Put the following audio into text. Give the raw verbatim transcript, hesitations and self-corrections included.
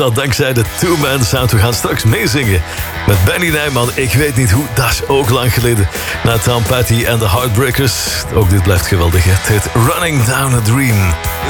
Dat dankzij de two-man sound. We gaan straks meezingen met Benny Nijman. Ik weet niet hoe, dat is ook lang geleden. Na Tom Petty en de Heartbreakers. Ook dit blijft geweldig. Het heet Running Down a Dream.